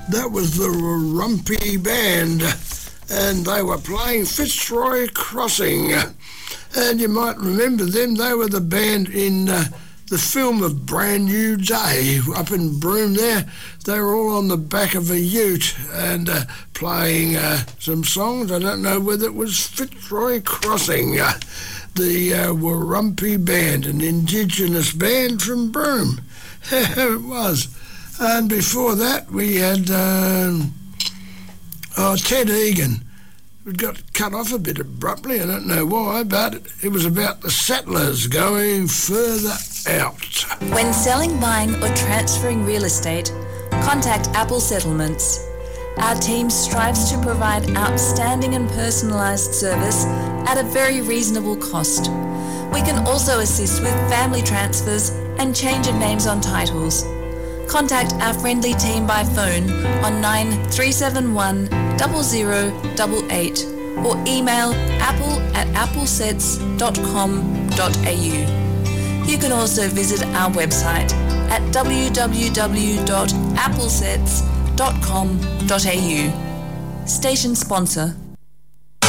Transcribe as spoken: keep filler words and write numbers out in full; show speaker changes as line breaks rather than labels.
That was the Rumpy Band, and they were playing Fitzroy Crossing. And you might remember them. They were the band in uh, the film of Brand New Day up in Broome there. They were all on the back of a ute and uh, playing uh, some songs. I don't know whether it was Fitzroy Crossing. Uh, the uh, Warumpi Band, an Indigenous band from Broome. It was. And before that we had um, oh, Ted Egan. We got cut off a bit abruptly, I don't know why, but it was about the settlers going further out.
When selling, buying or transferring real estate, contact Apple Settlements. Our team strives to provide outstanding and personalised service at a very reasonable cost. We can also assist with family transfers and change of names on titles. Contact our friendly team by phone on nine three seven one zero zero eight eight or email apple at applesets dot com dot a u. You can also visit our website at w w w dot applesets dot com dot a u. Station sponsor.